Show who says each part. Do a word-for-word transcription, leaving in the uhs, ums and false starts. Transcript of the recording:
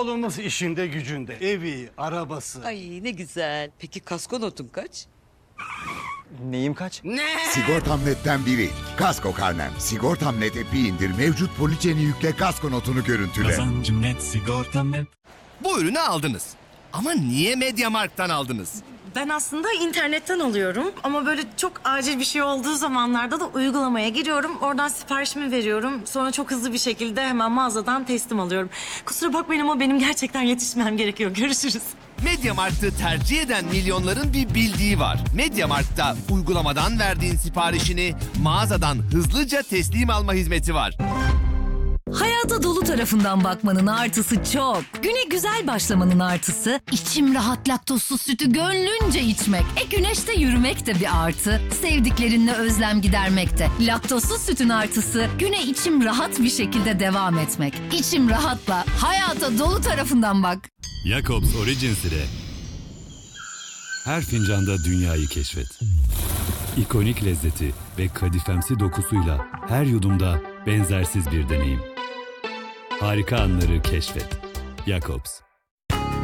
Speaker 1: Oğlumuz işinde gücünde. Evi, arabası.
Speaker 2: Ay ne güzel. Peki kasko notun kaç?
Speaker 3: Neyim kaç?
Speaker 4: Sigortam Net'ten biri. Kasko karnem. Sigortam Net app'i indir. Mevcut poliçeni yükle, kasko notunu görüntüle.
Speaker 5: Kazancım net, sigortam net.
Speaker 6: Bu ürünü aldınız. Ama niye MediaMarkt'tan aldınız?
Speaker 7: Ben aslında internetten alıyorum ama böyle çok acil bir şey olduğu zamanlarda da uygulamaya giriyorum. Oradan siparişimi veriyorum. Sonra çok hızlı bir şekilde hemen mağazadan teslim alıyorum. Kusura bakmayın ama benim gerçekten yetişmem gerekiyor. Görüşürüz.
Speaker 6: MediaMarkt'ı tercih eden milyonların bir bildiği var. MediaMarkt'ta uygulamadan verdiğin siparişini mağazadan hızlıca teslim alma hizmeti var.
Speaker 8: Hayata dolu tarafından bakmanın artısı çok. Güne güzel başlamanın artısı, içim rahat laktozsuz sütü gönlünce içmek. E güneşte yürümek de bir artı. Sevdiklerinle özlem gidermek de. Laktozsuz sütün artısı, güne içim rahat bir şekilde devam etmek. İçim rahatla, hayata dolu tarafından bak.
Speaker 5: Jacobs Origins ile her fincanda dünyayı keşfet. İkonik lezzeti ve kadifemsi dokusuyla her yudumda benzersiz bir deneyim. Harika anları keşfet. Jacobs.